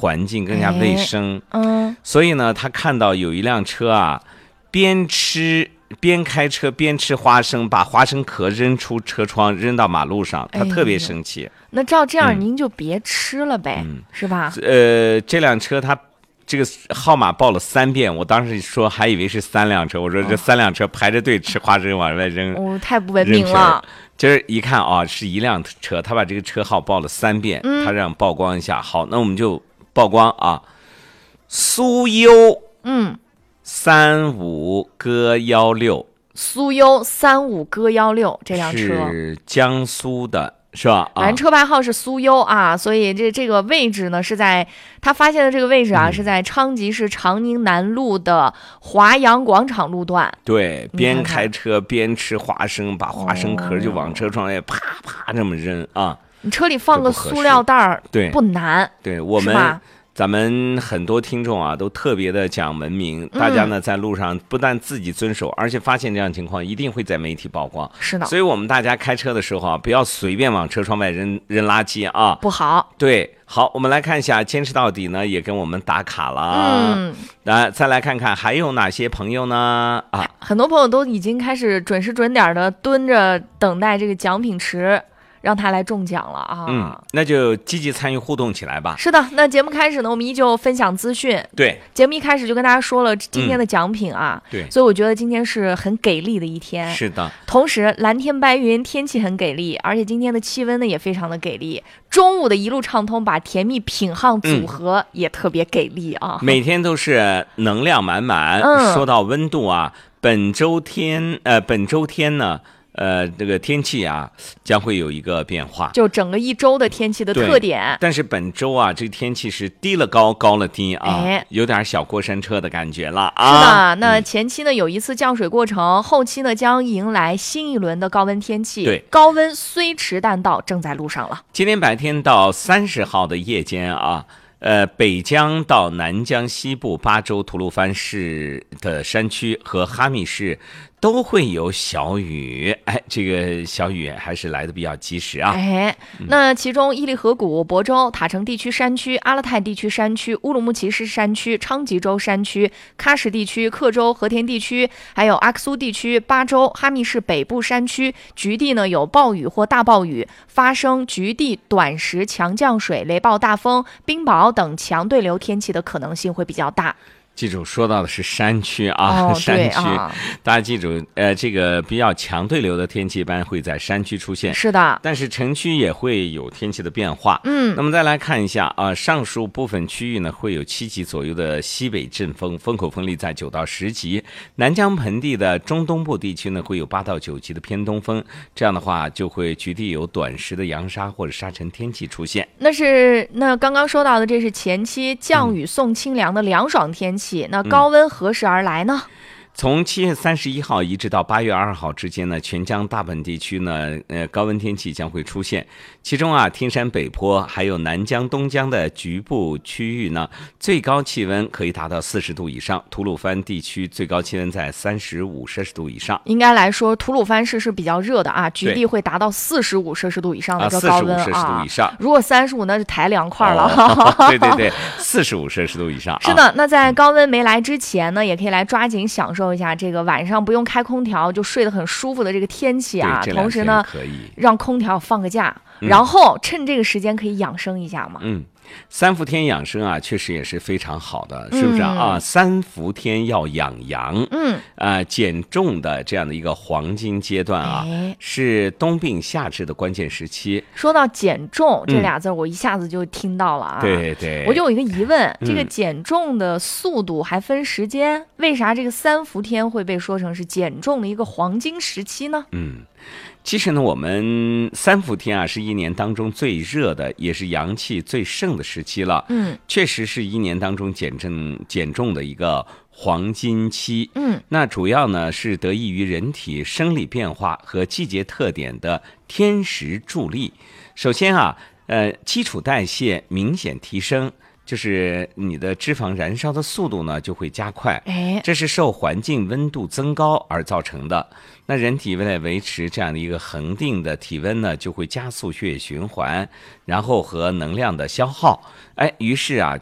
环境，更加卫生。所以呢，他看到有一辆车啊，边开车边吃花生，把花生壳扔出车窗，扔到马路上，他特别生气。 那照这样您就别吃了呗，是吧？ 这辆车他这个号码报了3遍，我当时说还以为是3辆车，我说这3辆车排着队吃花生往外扔， 太不文明了。 就是一看啊，是一辆车，他把这个车号报了3遍，他让曝光一下。好，那我们就曝光啊，苏优35戈16， 苏优35戈16这辆车是江苏的。是吧？ 反正车牌号是苏优啊，所以这个位置呢是在他发现的这个位置啊，是在昌吉市长宁南路的华阳广场路段。 对，边开车边吃花生，把花生壳就往车窗里啪啪这么扔啊！ 你车里放个塑料袋儿， 对， 不难。 对我们。咱们很多听众啊，都特别的讲文明。大家呢在路上不但自己遵守，而且发现这样情况，一定会在媒体曝光。 是的， 所以我们大家开车的时候啊，不要随便往车窗外扔垃圾啊， 不好。 对，好，我们来看一下，坚持到底呢也跟我们打卡了。再来看看还有哪些朋友呢？啊， 很多朋友都已经开始准时准点的蹲着等待这个奖品池。让他来中奖了啊！ 那就积极参与互动起来吧。 是的，那节目开始呢，我们依旧分享资讯。 对， 节目一开始就跟大家说了今天的奖品啊。 对， 所以我觉得今天是很给力的一天。 是的， 同时蓝天白云，天气很给力，而且今天的气温呢也非常的给力。中午的一路畅通，把甜蜜品汉组合也特别给力啊！ 每天都是能量满满。说到温度啊，本周天呢。这个天气啊将会有一个变化， 就整个一周的天气的特点。 但是本周啊，这个天气是低了高，高了低啊，有点小过山车的感觉了啊。 是的，那前期呢有一次降水过程，后期呢将迎来新一轮的高温天气。 对， 高温虽迟但到，正在路上了。 今天白天到30号的夜间啊。北江到南江西部巴州吐鲁番市的山区和哈密市都会有小雨，这个小雨还是来的比较及时啊。 那其中伊犁河谷、亳州、塔城地区山区、阿勒泰地区山区、乌鲁木齐市山区、昌吉州山区、喀什地区、克州、和田地区，还有阿克苏地区、巴州、哈密市北部山区局地呢有暴雨或大暴雨发生，局地短时强降水、雷暴大风、冰雹等强对流天气的可能性会比较大。 记住，说到的是山区啊，山区，大家记住，这个比较强对流的天气一般会在山区出现。 是的， 但是城区也会有天气的变化。那么再来看一下啊，上述部分区域呢会有7级左右的西北阵风，风口风力在9到10级。南疆盆地的中东部地区呢会有8到9级的偏东风，这样的话就会局地有短时的扬沙或者沙尘天气出现。 那刚刚说到的，这是前期降雨送清凉的凉爽天气。那高温何时而来呢？ 从7月31号一直到8月2号之间呢，全疆大部分地区呢，高温天气将会出现。其中啊，天山北坡还有南疆、东疆的局部区域呢，最高气温可以达到40度以上。吐鲁番地区最高气温在35摄氏度以上。 应该来说，吐鲁番市是比较热的啊，局地会达到45摄氏度以上的这高温 45摄氏度以上。 如果35那就抬凉快了。 对，45摄氏度以上。 是的，那在高温没来之前呢，也可以来抓紧享受一下这个晚上不用开空调就睡得很舒服的这个天气啊。同时呢，让空调放个假，然后趁这个时间可以养生一下嘛。 3伏天养生啊，确实也是非常好的，是不是啊？3伏天要养阳，减重的这样的一个黄金阶段啊，是冬病夏治的关键时期。 说到减重这俩字，我一下子就听到了啊。 对， 我就有一个疑问，这个减重的速度还分时间，为啥这个3伏天会被说成是减重的一个黄金时期呢？ 其实呢，我们3伏天啊是一年当中最热的，也是阳气最盛的时期了。确实是一年当中减重的一个黄金期。那主要呢是得益于人体生理变化和季节特点的天时助力。首先啊，基础代谢明显提升。就是你的脂肪燃烧的速度呢就会加快，这是受环境温度增高而造成的。那人体为了维持这样的一个恒定的体温呢，就会加速血液循环，然后和能量的消耗。于是啊